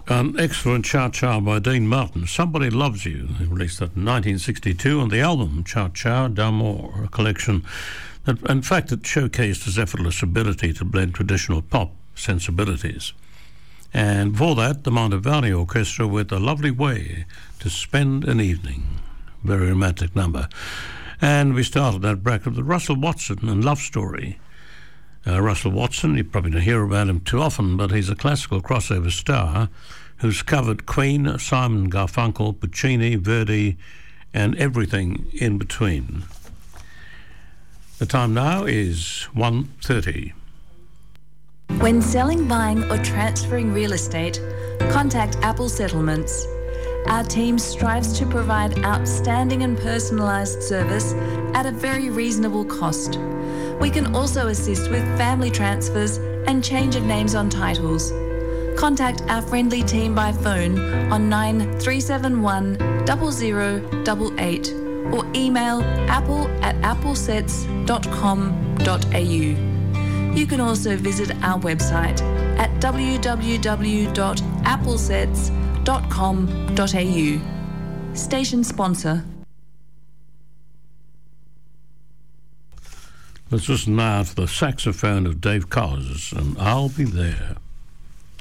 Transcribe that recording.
An excellent cha-cha by Dean Martin, Somebody Loves You. He released that in 1962 on the album Cha-Cha d'Amour, a collection that, in fact, it showcased his effortless ability to blend traditional pop sensibilities. And before that, the Monteverdi Orchestra with A Lovely Way to Spend an Evening. Very romantic number. And we started that bracket with Russell Watson and Love Story. Russell Watson, you probably don't hear about him too often, but he's a classical crossover star who's covered Queen, Simon Garfunkel, Puccini, Verdi, and everything in between. The time now is 1:30. When selling, buying, or transferring real estate, contact Apple Settlements. Our team strives to provide outstanding and personalised service at a very reasonable cost. We can also assist with family transfers and change of names on titles. Contact our friendly team by phone on 9371 0088 or email apple@applesets.com.au. You can also visit our website at www.applesets.com.au. Station sponsor. Let's listen now to the saxophone of Dave Koz, and I'll Be There.